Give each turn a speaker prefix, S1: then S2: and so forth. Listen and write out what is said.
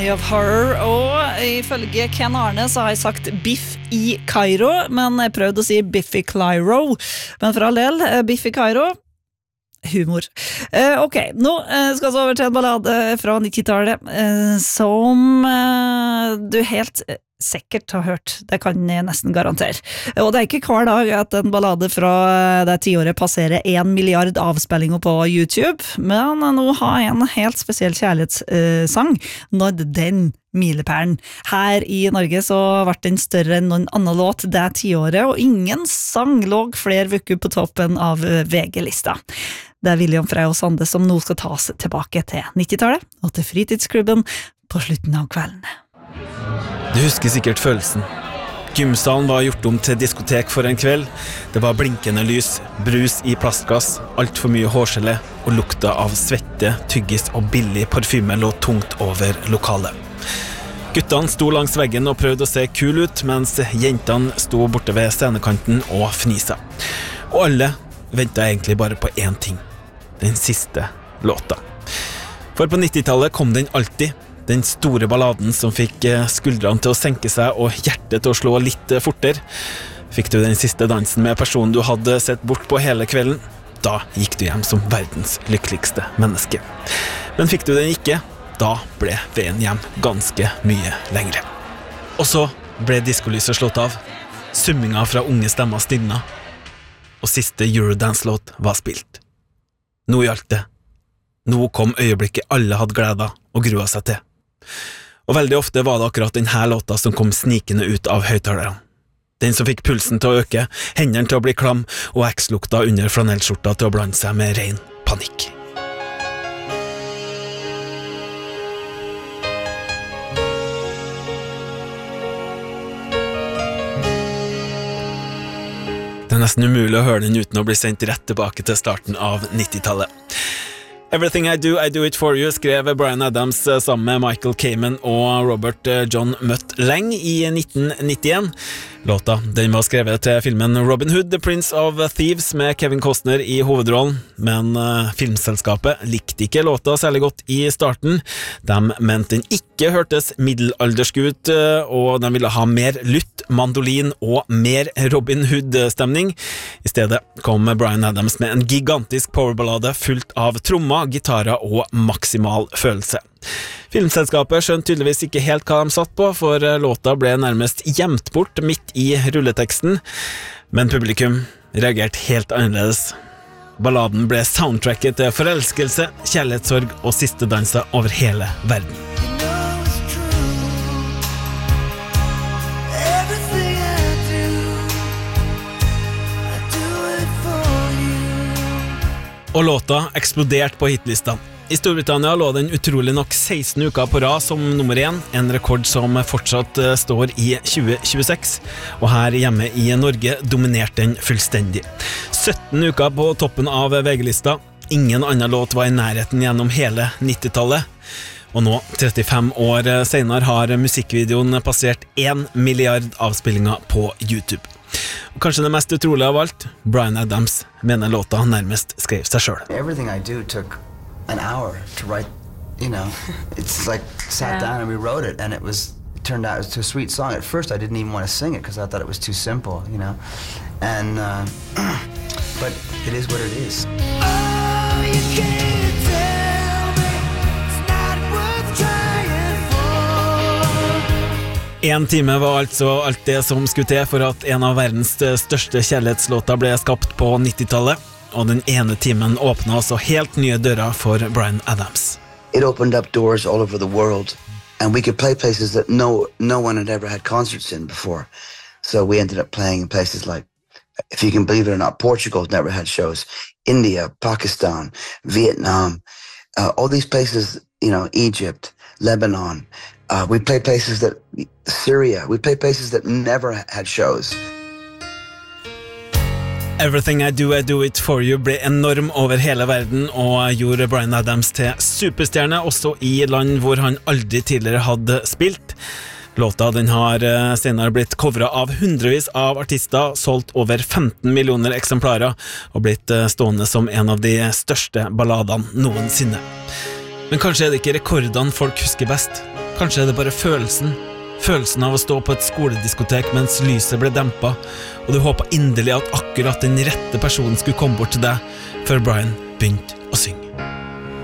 S1: Of Horror, og ifølge Ken Arne så har jeg sagt Biff i Kairo, men jeg prøvde å si Biff i Clyro, men for all del, Biff i Kairo, humor. Ok, nå skal vi over til en ballade fra 90-tallet, som du helt sikkert har hørt, det kan jeg nesten garantere. Og det ikke hver dag at en ballade fra det 10-året passerer 1 milliard avspillinger på YouTube, men nå har jeg en helt spesiell kjærlighetssang nådd den milepælen. Her i Norge så ble den større enn noen annen låt det 10-året, og ingen sang lå flere vekker på toppen av VG-lista. Det William Frey og Sande som nå skal ta oss tilbake til 90-tallet, og til fritidsklubben på slutten av kvelden.
S2: Du husker sikkert følelsen. Gymsalen var gjort om til diskotek for en kveld. Det var blinkende lys, brus i plastglass, alt for mye hårgelé, og lukta av svette, tyggis og billig parfyme lå tungt over lokalet. Guttene sto langs veggen og prøvde å se kul ut, mens jentene sto borte ved scenekanten og fnisa. Og alle ventet egentlig bare på én ting. Den siste låta. For på 90-tallet kom den alltid. Den store balladen som fikk skuldrene til å senke seg og hjertet til å slå litt fortere. Fikk du den siste dansen med personen du hadde sett bort på hele kvelden, da gikk du hjem som verdens lykkeligste menneske. Men fikk du den ikke, da ble veien hjem ganske mye lengre. Og så ble diskolyset slått av, summinga fra unge stemmer stilna, og siste Eurodance-låt var spilt. Nå gjaldt det. Nå kom øyeblikket alle hadde gledet og grua seg til. Og veldig ofte var det akkurat denne låta som kom snikende ut av høyttalerne. Den som fikk pulsen til å øke, hendene til å bli klam, og ekslukta under flanellskjorta til å blande seg med ren panikk. Det nesten umulig å høre den uten å bli sendt rett tilbake til starten av 90-tallet. Everything I Do It For You skrev Bryan Adams sammen med Michael Kamen og Robert John Mutt Lang i 1991. Låta den var skrevet til filmen Robin Hood, The Prince of Thieves med Kevin Costner i hovedrollen, men filmselskapet likte ikke låta særlig godt i starten. De mente den ikke hørtes middelaldersk ut, og de ville ha mer lutt, mandolin og mer Robin Hood-stemning. I stedet kom Bryan Adams med en gigantisk powerballade fullt av trommer, gitarer og maksimal følelse. Filmselskapet skjønte tydeligvis ikke helt hva de satt på, for låta ble nærmest gjemt bort midt i rulleteksten, men publikum reagerte helt annerledes. Balladen ble soundtracket til forelskelse, kjærlighetssorg og siste danser over hele verden. Og låta eksploderte på hitlista. I Storbritannia lå den utrolig nok 16 uker på rad som nummer 1, en rekord som fortsatt står i 2026, og her hjemme i Norge dominerte den fullstendig. 17 uker på toppen av VG-lista, ingen annen låt var i nærheten gjennom hele 90-tallet, og nå, 35 år senere, har musikkvideoen passert 1 milliard avspillinger på YouTube. Og kanskje det mest utrolige av alt, Bryan Adams mener låta nærmest skrev seg selv.
S3: Everything I do took an hour to write, you know. It's like sat down and we wrote it, and it turned out it was a sweet song. At first I didn't even want to sing it because I thought it was too simple, you know. And but it is what it is. Oh, you can't tell me it's not worth trying for.
S2: 1 time var altså alt det som skulle til for at en av verdens største kjærlighetslåter ble skapt på 90-tallet. Og den ene timen åpnet altså helt nye dører for Bryan Adams.
S3: It opened up doors all over the world, and we could play places that no one had ever had concerts in before. So we ended up playing in places like, if you can believe it or not, Portugal's never had shows. India, Pakistan, Vietnam, all these places, you know, Egypt, Lebanon. We played places that, Syria, we played places that never had shows.
S2: Everything I Do It For You ble enorm over hele verden og gjorde Bryan Adams til superstjerne også i land hvor han aldri tidligere hadde spilt. Låta den har senere blitt covret av hundrevis av artister, solgt over 15 millioner eksemplarer og blitt stående som en av de største balladene noensinne. Men kanskje er det ikke rekordene folk husker best. Kanskje det bare følelsen. Følelsen av å stå på et skolediskotek mens lyset ble dempet, og du håpet inderlig at akkurat den rette personen skulle komme bort til deg før Brian begynte å synge.